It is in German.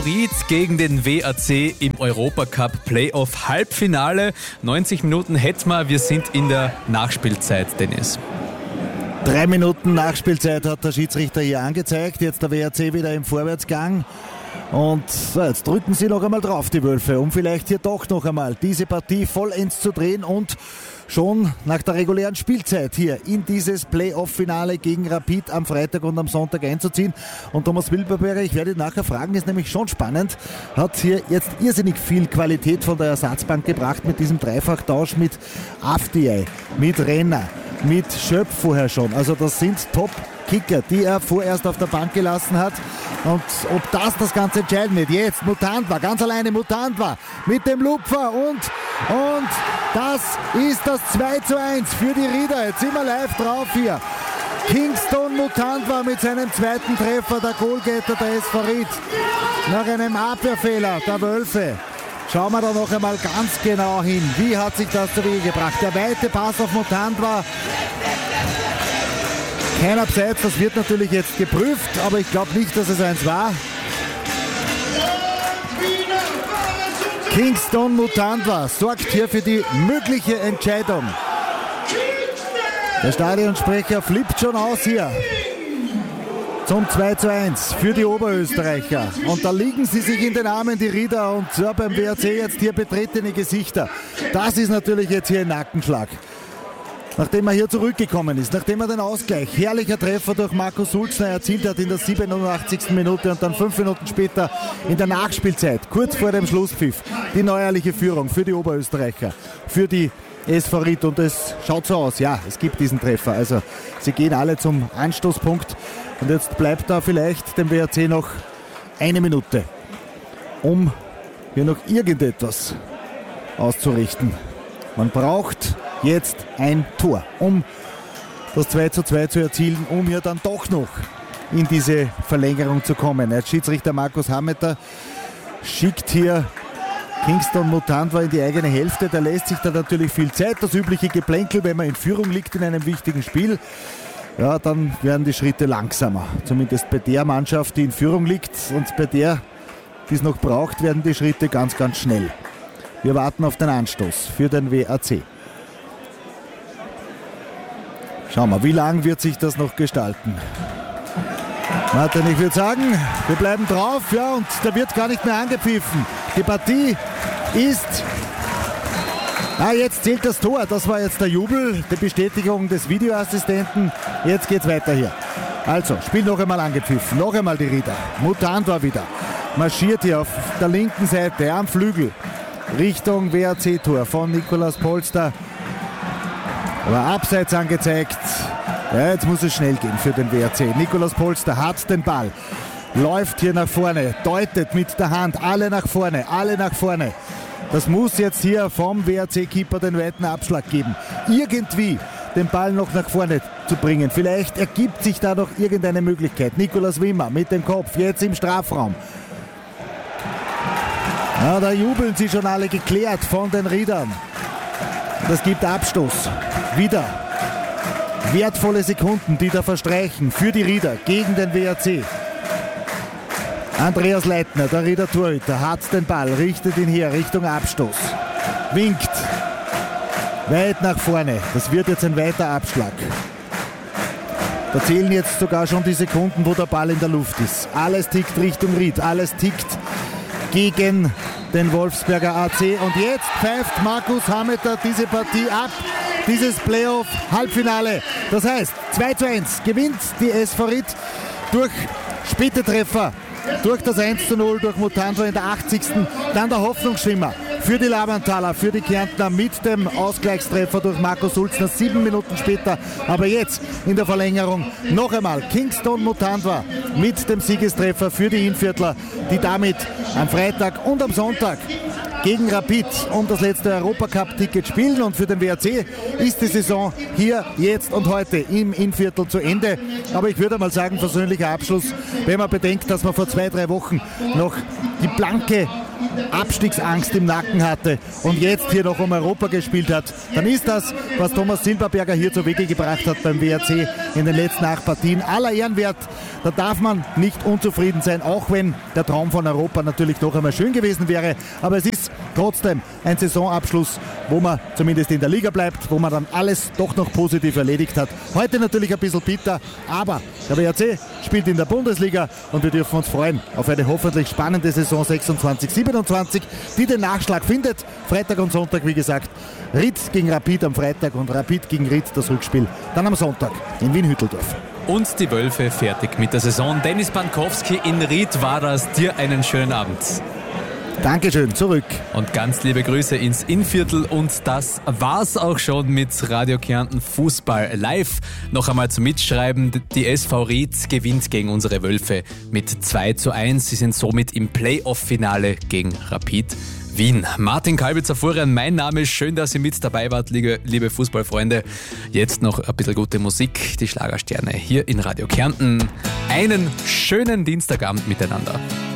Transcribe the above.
Gegen den WAC im Europacup Playoff Halbfinale. 90 Minuten hätten wir sind in der Nachspielzeit, Dennis. 3 Minuten Nachspielzeit hat der Schiedsrichter hier angezeigt. Jetzt der WAC wieder im Vorwärtsgang. Und so, jetzt drücken sie noch einmal drauf, die Wölfe, um vielleicht hier doch noch einmal diese Partie vollends zu drehen und schon nach der regulären Spielzeit hier in dieses Playoff-Finale gegen Rapid am Freitag und am Sonntag einzuziehen. Und Thomas Wilberberger, ich werde ihn nachher fragen, ist nämlich schon spannend, hat hier jetzt irrsinnig viel Qualität von der Ersatzbank gebracht mit diesem Dreifachtausch mit Afdiay, mit Renner, mit Schöpf vorher schon. Also das sind Top-Kicker, die er vorerst auf der Bank gelassen hat. Und ob das Ganze entscheiden wird. Jetzt Mutant war, ganz alleine Mutant war mit dem Lupfer und das ist das 2:1 für die Rieder. Jetzt sind wir live drauf hier. Kingston Mutant war mit seinem zweiten Treffer der Goalgetter der SV Ried. Nach einem Abwehrfehler der Wölfe. Schauen wir da noch einmal ganz genau hin. Wie hat sich das zu Wege gebracht? Der weite Pass auf Mutant war kein Abseits, das wird natürlich jetzt geprüft, aber ich glaube nicht, dass es eins war. Kingston Mutandwa sorgt hier für die mögliche Entscheidung. Der Stadionsprecher flippt schon aus hier zum 2:1 für die Oberösterreicher. Und da liegen sie sich in den Armen, die Rieder, und ja, beim WAC jetzt hier betretene Gesichter. Das ist natürlich jetzt hier ein Nackenschlag. Nachdem er hier zurückgekommen ist, nachdem er den Ausgleich, herrlicher Treffer durch Marco Sulzner erzielt hat in der 87. Minute und dann 5 Minuten später in der Nachspielzeit, kurz vor dem Schlusspfiff, die neuerliche Führung für die Oberösterreicher, für die SV Ried, und es schaut so aus, ja, es gibt diesen Treffer, also sie gehen alle zum Anstoßpunkt und jetzt bleibt da vielleicht dem WAC noch 1 Minute, um hier noch irgendetwas auszurichten. Man braucht jetzt ein Tor, um das 2:2 zu erzielen, um hier dann doch noch in diese Verlängerung zu kommen. Der Schiedsrichter Markus Hameter schickt hier Kingston Mutandwa in die eigene Hälfte. Da lässt sich da natürlich viel Zeit. Das übliche Geplänkel, wenn man in Führung liegt in einem wichtigen Spiel, ja, dann werden die Schritte langsamer. Zumindest bei der Mannschaft, die in Führung liegt, und bei der, die es noch braucht, werden die Schritte ganz, ganz schnell. Wir warten auf den Anstoß für den WAC. Schauen wir, wie lang wird sich das noch gestalten? Martin, ich würde sagen, wir bleiben drauf, ja, und da wird gar nicht mehr angepfiffen. Die Partie ist... jetzt zählt das Tor, das war jetzt der Jubel, die Bestätigung des Videoassistenten. Jetzt geht's weiter hier. Also, Spiel noch einmal angepfiffen, noch einmal die Rieder. Mutant war wieder, marschiert hier auf der linken Seite am Flügel Richtung WAC-Tor von Nikolaus Polster. Aber abseits angezeigt. Ja, jetzt muss es schnell gehen für den WAC. Nikolaus Polster hat den Ball, läuft hier nach vorne, deutet mit der Hand, alle nach vorne, alle nach vorne. Das muss jetzt hier vom WAC-Keeper den weiten Abschlag geben. Irgendwie den Ball noch nach vorne zu bringen. Vielleicht ergibt sich da noch irgendeine Möglichkeit. Nikolaus Wimmer mit dem Kopf, jetzt im Strafraum. Ja, da jubeln sie schon alle, geklärt von den Riedern. Das gibt Abstoß. Wieder wertvolle Sekunden, die da verstreichen für die Rieder gegen den WAC. Andreas Leitner, der Rieder Torhüter, hat den Ball, richtet ihn hier Richtung Abstoß. Winkt. Weit nach vorne. Das wird jetzt ein weiter Abschlag. Da zählen jetzt sogar schon die Sekunden, wo der Ball in der Luft ist. Alles tickt Richtung Ried. Alles tickt gegen den Wolfsberger AC. Und jetzt pfeift Markus Hameter diese Partie ab. Dieses Playoff-Halbfinale. Das heißt, 2:1 gewinnt die SV Ried durch späte Treffer. Durch das 1:0 durch Mutandwa in der 80. Dann der Hoffnungsschimmer für die Labernthaler, für die Kärntner mit dem Ausgleichstreffer durch Marco Sulzner 7 Minuten später. Aber jetzt in der Verlängerung noch einmal Kingston Mutandwa mit dem Siegestreffer für die Innviertler, die damit am Freitag und am Sonntag gegen Rapid um das letzte Europacup-Ticket spielen. Und für den WAC ist die Saison hier, jetzt und heute im Innviertel zu Ende. Aber ich würde mal sagen, versöhnlicher Abschluss, wenn man bedenkt, dass man vor 2-3 Wochen noch die blanke Abstiegsangst im Nacken hatte und jetzt hier noch um Europa gespielt hat, dann ist das, was Thomas Silberberger hier zu Wege gebracht hat beim WAC, in den letzten 8 Partien. Aller Ehrenwert, da darf man nicht unzufrieden sein, auch wenn der Traum von Europa natürlich noch einmal schön gewesen wäre. Aber es ist trotzdem ein Saisonabschluss, wo man zumindest in der Liga bleibt, wo man dann alles doch noch positiv erledigt hat. Heute natürlich ein bisschen bitter, aber der WRC spielt in der Bundesliga und wir dürfen uns freuen auf eine hoffentlich spannende Saison 26-27, die den Nachschlag findet. Freitag und Sonntag, wie gesagt, Ried gegen Rapid am Freitag und Rapid gegen Ried das Rückspiel dann am Sonntag in Wien-Hütteldorf. Und die Wölfe fertig mit der Saison. Dennis Bankowski in Ried war das. Dir einen schönen Abend. Dankeschön, zurück. Und ganz liebe Grüße ins Innviertel. Und das war's auch schon mit Radio Kärnten Fußball live. Noch einmal zum Mitschreiben. Die SV Ried gewinnt gegen unsere Wölfe mit 2:1. Sie sind somit im Playoff-Finale gegen Rapid Wien. Martin Kalbitzer-Furian, mein Name. Schön, dass ihr mit dabei wart, liebe Fußballfreunde. Jetzt noch ein bisschen gute Musik, die Schlagersterne hier in Radio Kärnten. Einen schönen Dienstagabend miteinander.